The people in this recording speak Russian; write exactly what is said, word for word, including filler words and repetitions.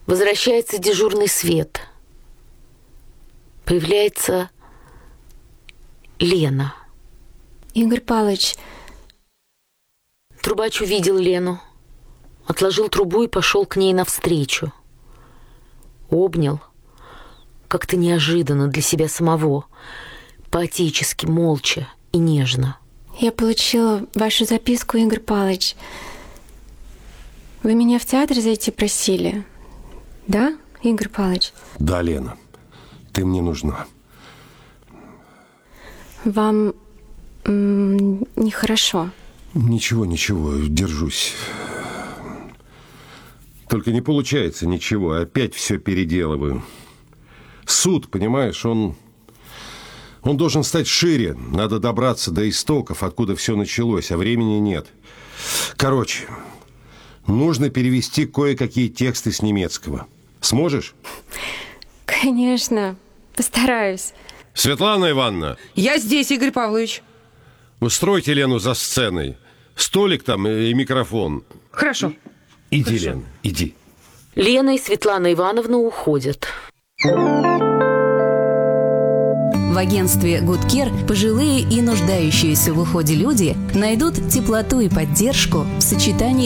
Возвращается дежурный свет. Появляется Лена. Игорь Павлович. Трубач увидел Лену, отложил трубу и пошел к ней навстречу. Обнял, как-то неожиданно для себя самого, по-отечески, молча и нежно. Я получила вашу записку, Игорь Павлович. Вы меня в театр зайти просили, да, Игорь Павлович? Да, Лена, ты мне нужна. Вам м- нехорошо. Ничего, ничего, держусь. Только не получается ничего, опять все переделываю. Суд, понимаешь, он, он должен стать шире. Надо добраться до истоков, откуда все началось, а времени нет. Короче, нужно перевести кое-какие тексты с немецкого. Сможешь? Конечно, постараюсь. Светлана Ивановна! Я здесь, Игорь Павлович. Устройте Лену за сценой. Столик там и микрофон. Хорошо. Иди, Хорошо. Лен, иди. Лена и Светлана Ивановна уходят. В агентстве Good Care пожилые и нуждающиеся в уходе люди найдут теплоту и поддержку в сочетании